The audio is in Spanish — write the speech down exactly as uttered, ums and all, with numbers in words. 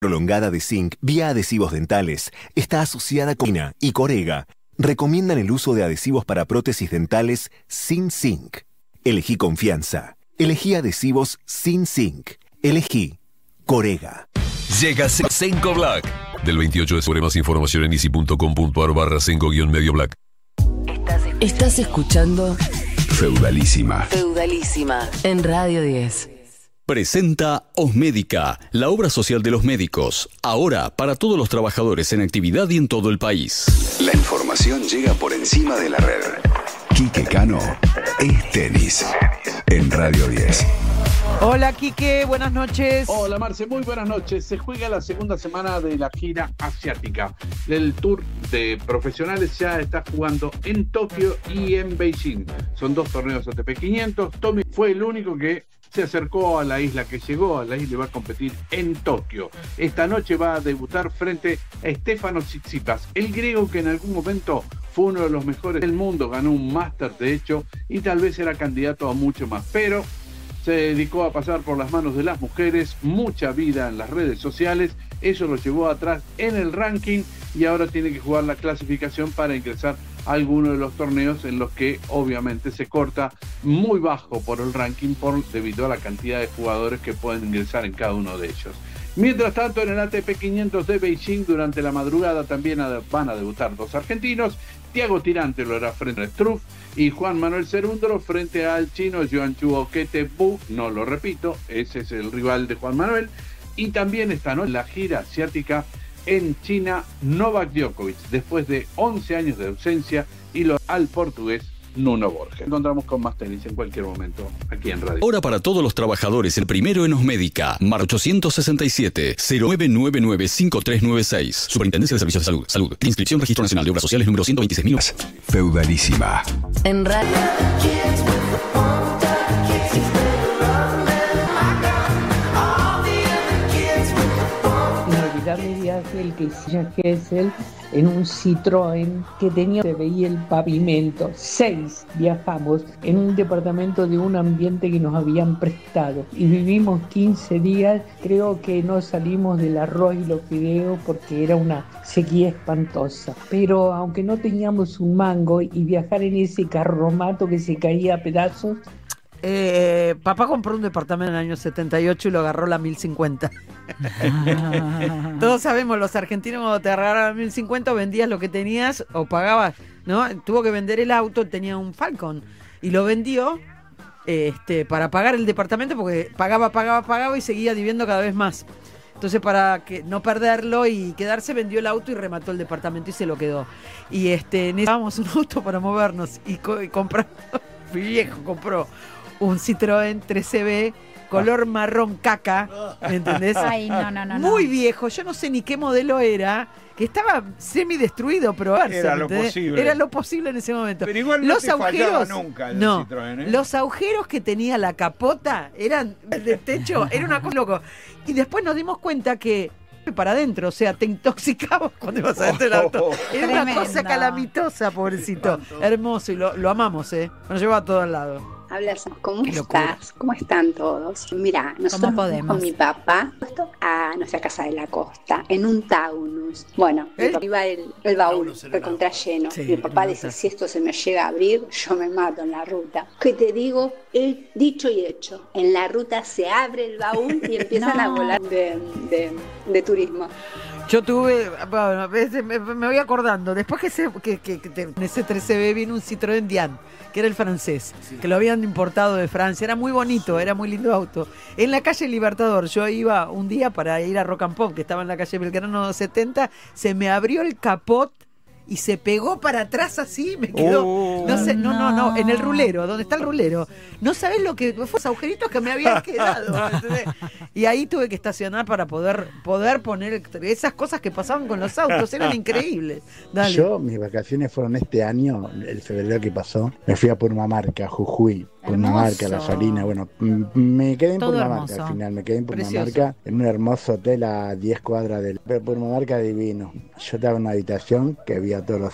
prolongada de zinc vía adhesivos dentales está asociada con Ina y Corega. Recomiendan el uso de adhesivos para prótesis dentales sin zinc. Elegí confianza. Elegí adhesivos sin zinc. Elegí Corega. Llega Senco Black. Del veintiocho de sobre. Más información en easy punto com punto ar barra Senco guión medio black. Estás escuchando Feudalísima. Feudalísima en Radio diez. Presenta Osmédica, la obra social de los médicos, ahora para todos los trabajadores en actividad y en todo el país. La información llega por encima de la red. Quique Cano es tenis en Radio diez. Hola Quique, buenas noches. Hola Marce, muy buenas noches. Se juega la segunda semana de la gira asiática. El Tour de Profesionales ya está jugando en Tokio y en Beijing. Son dos torneos A T P quinientos. Tommy fue el único que se acercó a la isla, que llegó a la isla y va a competir en Tokio. Esta noche va a debutar frente a Stefanos Tsitsipas, el griego que en algún momento fue uno de los mejores del mundo, ganó un máster de hecho y tal vez era candidato a mucho más, pero se dedicó a pasar por las manos de las mujeres, mucha vida en las redes sociales, eso lo llevó atrás en el ranking y ahora tiene que jugar la clasificación para ingresar a alguno de los torneos en los que obviamente se corta muy bajo por el ranking por, debido a la cantidad de jugadores que pueden ingresar en cada uno de ellos. Mientras tanto, en el A T P quinientos de Beijing durante la madrugada también van a debutar dos argentinos. Thiago Tirante lo hará frente a Struff y Juan Manuel Cerúndolo frente al chino Yuanchu Oquete Bu, no lo repito, ese es el rival de Juan Manuel. Y también esta noche la gira asiática en China, Novak Djokovic, después de once años de ausencia, y lo al portugués Nuno Borges. Encontramos con más tenis en cualquier momento aquí en Radio. Ahora para todos los trabajadores, el primero en Osmédica, Mar ochocientos sesenta y siete, cero nueve nueve nueve, cinco tres nueve seis. Superintendencia de Servicios de Salud. Salud. Inscripción Registro Nacional de Obras Sociales número ciento veintiséis mil. Feudalísima. En Radio. Inolvidable viaje el que hacía Gesell en un Citroën que tenía, se veía el pavimento. Seis viajamos en un departamento de un ambiente que nos habían prestado y vivimos quince días. Creo que no salimos del arroz y los fideos porque era una sequía espantosa, pero aunque no teníamos un mango y viajar en ese carromato que se caía a pedazos. Eh, papá compró un departamento en el año setenta y ocho y lo agarró la mil cincuenta. Todos sabemos, los argentinos cuando te agarraron la mil cincuenta vendías lo que tenías o pagabas, ¿no? Tuvo que vender el auto, tenía un Falcon y lo vendió este, para pagar el departamento porque pagaba, pagaba, pagaba y seguía debiendo cada vez más. Entonces para que no perderlo y quedarse, vendió el auto y remató el departamento y se lo quedó. Y este, necesitábamos un auto para movernos y, co- y compramos, mi viejo compró un Citroën tres C B color marrón caca, ¿me entendés? Ay, no, no, no. Muy no. viejo, yo no sé ni qué modelo era, que estaba semi-destruido, pero Era lo posible. Era lo posible en ese momento. Pero igual no los te fallaba agujeros, nunca el no, Citroën, ¿eh? los agujeros que tenía la capota eran de techo, era una cosa loco. Y después nos dimos cuenta que para adentro, o sea, te intoxicabas cuando ibas adentro del auto. Era una Tremendo. cosa calamitosa, pobrecito. Hermoso, y lo, lo amamos, ¿eh? Nos lleva a todos lados. Hablas, ¿cómo Qué estás? locura. ¿Cómo están todos? Mira, nosotros ¿Cómo fuimos podemos? con mi papá a nuestra casa de la costa, en un Taunus. Bueno, mi ¿El? papá iba el, el baúl recontra lleno. Sí, mi papá me dice, gusta. si esto se me llega a abrir, yo me mato en la ruta. ¿Qué te digo? He dicho y hecho. En la ruta se abre el baúl y empiezan No. a volar de, de, de turismo. Yo tuve, bueno, me, me voy acordando, después que, se, que, que, que te- en ese tres C B vino un Citroën Diane, que era el francés, que lo habían importado de Francia, era muy bonito, era muy lindo auto. En la calle Libertador, yo iba un día para ir a Rock and Pop, que estaba en la calle Belgrano setenta, se me abrió el capot y se pegó para atrás así, me quedó, Oh. no sé, no, no, no, No. en el rulero, donde está el rulero. No sabés lo que fue, esos agujeritos que me habían quedado, ¿entendés? Y ahí tuve que estacionar para poder, poder poner esas cosas que pasaban con los autos, eran increíbles. Dale. Yo, mis vacaciones fueron este año, el febrero que pasó, me fui a Purmamarca, Jujuy, Purmamarca, La Hermoso. Salina, bueno, m- me quedé en Todo Purmamarca hermoso. al final, me quedé en Precioso. Purmamarca, en un hermoso hotel a diez cuadras del... Pero Purmamarca divino, yo estaba en una habitación que había todos los